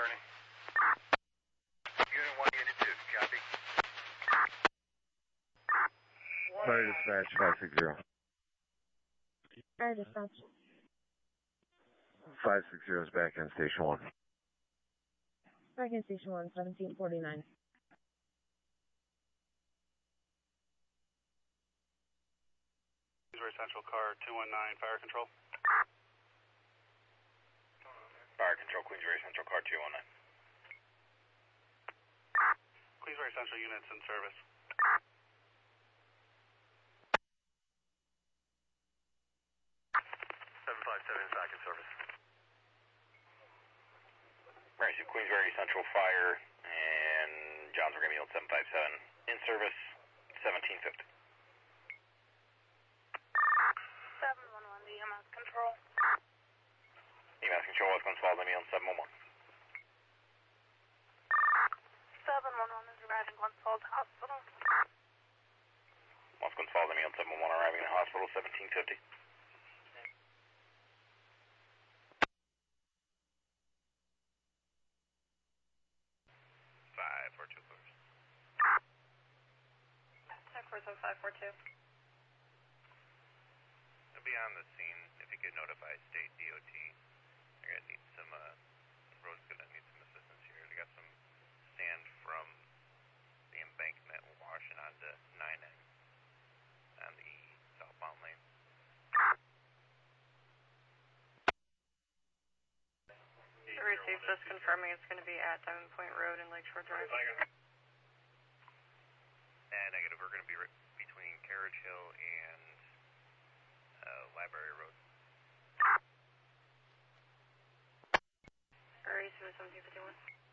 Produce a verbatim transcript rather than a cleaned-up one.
turning. Unit one, Unit two, copy. Fire dispatch five six zero. Fire dispatch. five six zero is back in station one. Back in station one, seventeen forty-nine. Queensbury Central car two one nine, fire control. Fire control, Queensbury Central car two one nine. Queensbury Central units in service. seven five seven is back in service. Right, so Queensbury Central Fire and Johns River Ambulance seven five seven in service, seventeen fifty. seven one one, the E M S control. E M S control, West Gonzales Ambulance seven one one. seven one one is arriving Gonzales Hospital. West Gonzales Ambulance seven one one arriving in the hospital, seventeen fifty. five four two, please. Check for some five four two. I'll be on the scene if you could notify state D O T. They're gonna need some, uh, the road's gonna need some assistance here. They got some sand from the embankment washing onto nine N on the southbound lane. I received just confirming it's going to be at Diamond Point Road and Lakeshore Drive. And negative, we're gonna be right between Carriage Hill and uh, Library Road. I received seventeen fifty-one.